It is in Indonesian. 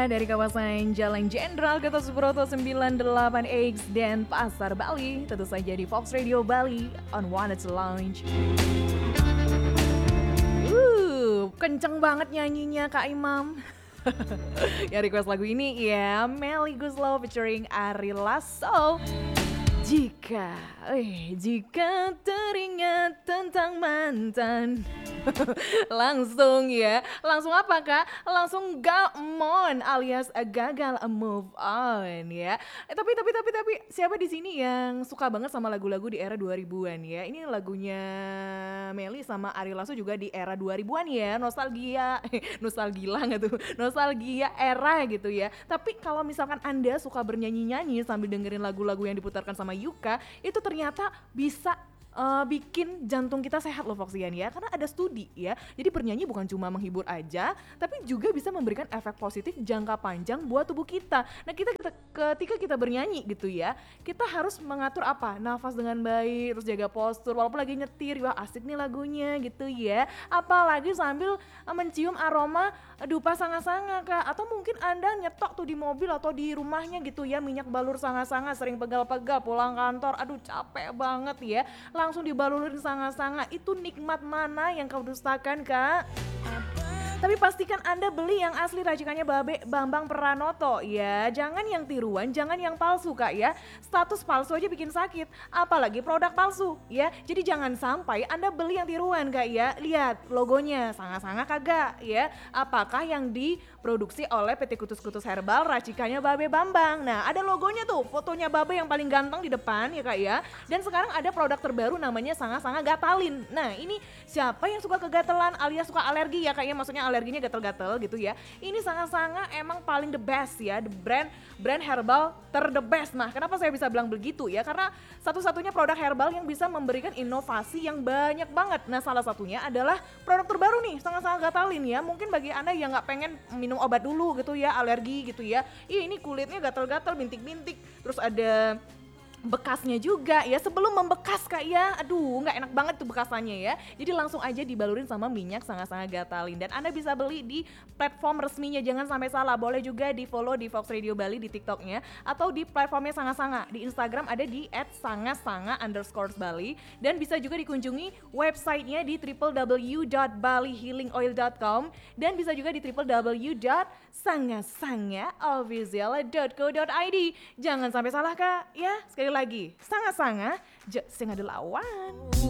Dari kawasan Jalan Jenderal Gatot Subroto 98X dan Pasar Bali, tentu saja di Fox Radio Bali on Wanted to Lounge. Kenceng banget nyanyinya Kak Imam. Ya request lagu ini ya Melly Guslow featuring Ari Lasso. Jika teringat tentang mantan. Langsung apa Kak? Langsung gamon alias gagal move on ya. Tapi siapa di sini yang suka banget sama lagu-lagu di era 2000-an ya? Ini lagunya Melly sama Ari Lasso juga di era 2000-an ya. Nostalgia era gitu ya. Tapi kalau misalkan Anda suka bernyanyi-nyanyi sambil dengerin lagu-lagu yang diputarkan sama Yuka, itu ternyata bisa bikin jantung kita sehat loh Foxian ya, karena ada studi ya. Jadi bernyanyi bukan cuma menghibur aja, tapi juga bisa memberikan efek positif jangka panjang buat tubuh kita. Nah ketika kita bernyanyi gitu ya, kita harus mengatur apa? Nafas dengan baik, terus jaga postur walaupun lagi nyetir. Wah asik nih lagunya gitu ya. Apalagi sambil mencium aroma dupa sanga-sanga Kak. Atau mungkin Anda nyetok tuh di mobil atau di rumahnya gitu ya, minyak balur sanga-sanga sering pegal-pegal pulang kantor. Aduh capek banget ya. Langsung dibalurin sanga-sanga, itu nikmat mana yang kau dustakan Kak? Tapi pastikan Anda beli yang asli racikannya Babe Bambang Pranoto ya. Jangan yang tiruan, jangan yang palsu Kak ya. Status palsu aja bikin sakit, apalagi produk palsu ya. Jadi jangan sampai Anda beli yang tiruan Kak ya. Lihat logonya, sanga-sanga kagak ya. Apakah yang diproduksi oleh PT Kutus-Kutus Herbal racikannya Babe Bambang. Nah ada logonya tuh, fotonya Babe yang paling ganteng di depan ya Kak ya. Dan sekarang ada produk terbaru namanya sanga-sanga gatalin. Nah ini siapa yang suka kegatelan alias suka alergi ya Kak ya, maksudnya alerginya gatel-gatel gitu ya. Ini sanga-sanga emang paling the best ya, the brand herbal the best. Nah kenapa saya bisa bilang begitu ya, karena satu-satunya produk herbal yang bisa memberikan inovasi yang banyak banget. Nah salah satunya adalah produk terbaru nih, sanga-sanga gatalin ya. Mungkin bagi Anda yang gak pengen minum obat dulu gitu ya, alergi gitu ya. Ini kulitnya gatel-gatel, bintik-bintik, terus ada bekasnya juga ya, sebelum membekas Kak ya, aduh nggak enak banget tuh bekasannya ya. Jadi langsung aja dibalurin sama minyak sanga-sanga gatalin. Dan Anda bisa beli di platform resminya, jangan sampai salah. Boleh juga di follow di Fox Radio Bali di TikToknya, atau di platformnya sanga-sanga. Di Instagram ada di @sanga_bali. Dan bisa juga dikunjungi websitenya di www.balihealingoil.com. Dan bisa juga di www.sangasangaofficial.co.id. Jangan sampai salah Kak ya. Sekali lagi, sanga-sanga, sing ada lawan.